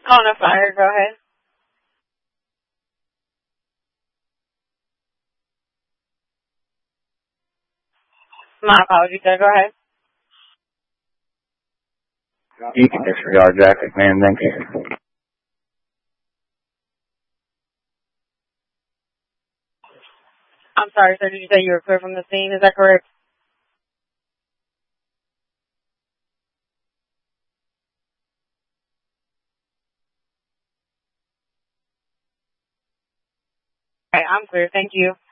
On a fire, go ahead. My apologies, sir. Go ahead. You can disregard jacket, man. Thank you. I'm sorry, sir. Did you say you were clear from the scene? Is that correct? Okay, I'm clear. Thank you.